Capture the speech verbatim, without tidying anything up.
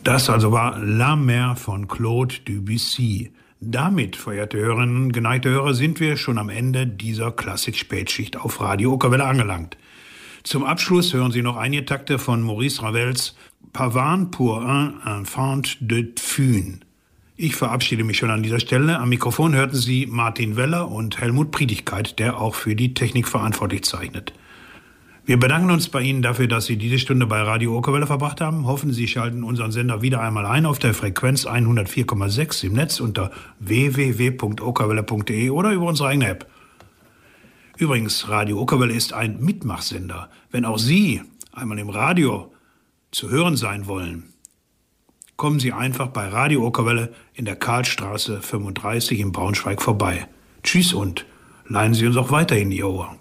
Das also war La Mer von Claude Debussy. Damit, verehrte Hörerinnen, geneigte Hörer, sind wir schon am Ende dieser Klassik-Spätschicht auf Radio Okerwelle angelangt. Zum Abschluss hören Sie noch einige Takte von Maurice Ravels Pavane pour un enfant de Thune. Ich verabschiede mich schon an dieser Stelle. Am Mikrofon hörten Sie Martin Weller und Helmut Priedigkeit, der auch für die Technik verantwortlich zeichnet. Wir bedanken uns bei Ihnen dafür, dass Sie diese Stunde bei Radio Okerwelle verbracht haben. Hoffen, Sie schalten unseren Sender wieder einmal ein auf der Frequenz hundertvier Komma sechs im Netz unter w w w punkt okerwelle punkt d e oder über unsere eigene App. Übrigens, Radio Okerwelle ist ein Mitmachsender. Wenn auch Sie einmal im Radio zu hören sein wollen, kommen Sie einfach bei Radio Okerwelle in der Karlstraße fünfunddreißig in Braunschweig vorbei. Tschüss und leihen Sie uns auch weiterhin Ihr Ohr.